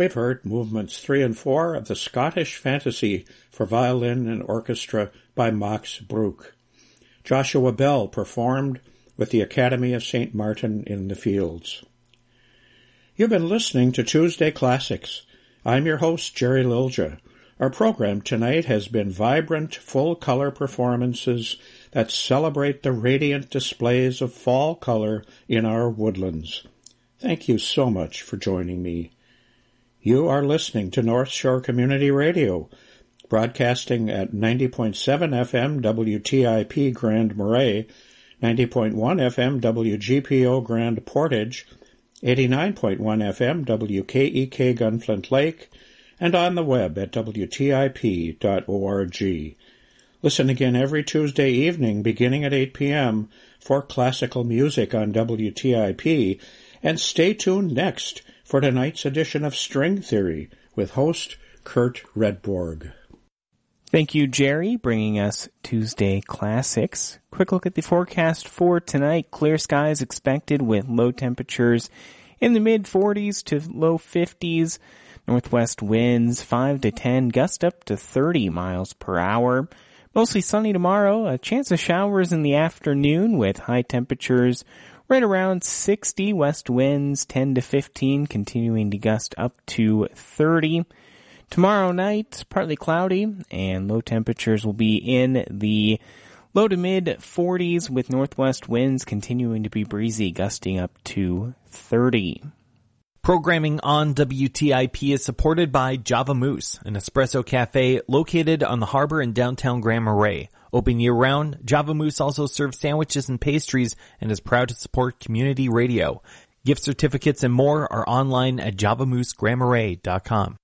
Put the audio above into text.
We've heard movements 3 and 4 of the Scottish Fantasy for violin and orchestra by Max Bruch. Joshua Bell performed with the Academy of St. Martin in the Fields. You've been listening to Tuesday Classics. I'm your host, Jerry Lilja. Our program tonight has been vibrant, full-color performances that celebrate the radiant displays of fall color in our woodlands. Thank you so much for joining me. You are listening to North Shore Community Radio, broadcasting at 90.7 FM WTIP Grand Marais, 90.1 FM WGPO Grand Portage, 89.1 FM WKEK Gunflint Lake, and on the web at WTIP.org. Listen again every Tuesday evening beginning at 8 p.m. for classical music on WTIP, and stay tuned next for tonight's edition of String Theory with host Kurt Redborg. Thank you, Jerry, bringing us Tuesday Classics. Quick look at the forecast for tonight. Clear skies expected with low temperatures in the mid-40s to low 50s. Northwest winds 5 to 10, gust up to 30 miles per hour. Mostly sunny tomorrow. A chance of showers in the afternoon with high temperatures right around 60, west winds 10 to 15, continuing to gust up to 30. Tomorrow night, partly cloudy, and low temperatures will be in the low to mid 40s with northwest winds continuing to be breezy, gusting up to 30. Programming on WTIP is supported by Java Moose, an espresso cafe located on the harbor in downtown Grand Marais. Open year-round, Java Moose also serves sandwiches and pastries and is proud to support community radio. Gift certificates and more are online at javamoosegrandmarais.com.